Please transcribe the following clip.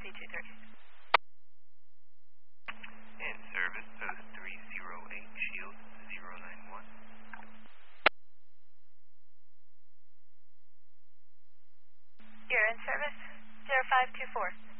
C23. In service, post 308, shield 091. You're in service, 0524.